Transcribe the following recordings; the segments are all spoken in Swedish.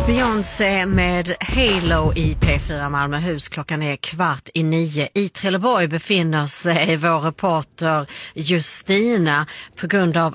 Beyoncé med Halo i P4 Malmöhus. Klockan är 8:15. I Trelleborg befinner sig vår reporter Justina på grund av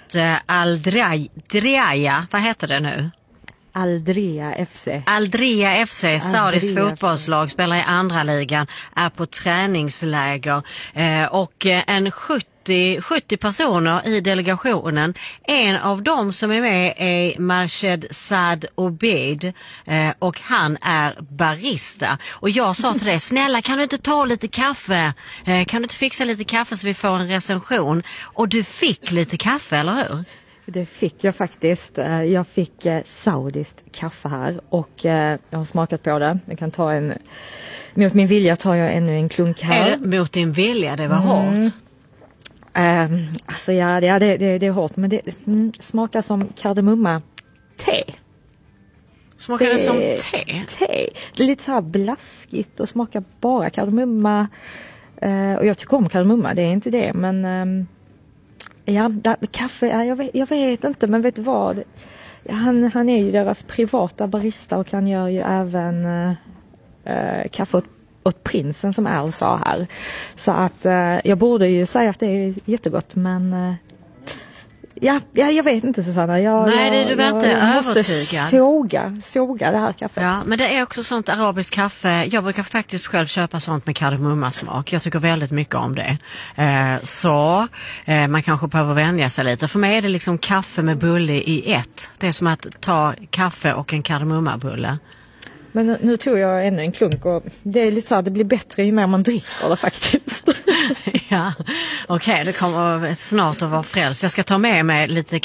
Al-Diriyah. Vad heter det nu? Al-Diriyah FC. Al-Diriyah FC, Saudis fotbollslag, spelar i andra ligan, är på träningsläger och en 70 personer i delegationen. En av dem som är med är Marshed Saad Obeid och han är barista. Och jag sa till dig, snälla kan du inte ta lite kaffe? Kan du inte fixa lite kaffe så vi får en recension? Och du fick lite kaffe, eller hur? Det fick jag faktiskt. Jag fick saudiskt kaffe här och jag har smakat på det. Jag kan ta mot min vilja tar jag ännu en klunk här. Är det mot din vilja? Det var hårt. Alltså det är hårt, men det smakar som kardemumma-te. Smakar det som te? Te. Det är lite så här blaskigt och smakar bara kardemumma. Och jag tycker om kardemumma, det är inte det, men kaffe, jag vet inte, men vet du vad? Han är ju deras privata barista och han gör ju även kaffe åt prinsen som Al sa här. Så att jag borde ju säga att det är jättegott, men jag vet inte, Susanna. Du var inte övertygad. Såga det här kaffet. Ja, men det är också sånt arabiskt kaffe. Jag brukar faktiskt själv köpa sånt med kardemummasmak. Jag tycker väldigt mycket om det. Så man kanske behöver vänja sig lite. För mig är det liksom kaffe med bulle i ett. Det är som att ta kaffe och en kardemummabulle. Men nu tog jag ännu en klunk och det är lite så här, det blir bättre ju mer man dricker det faktiskt. Ja, okej, det kommer snart att vara frälst. Jag ska ta med mig lite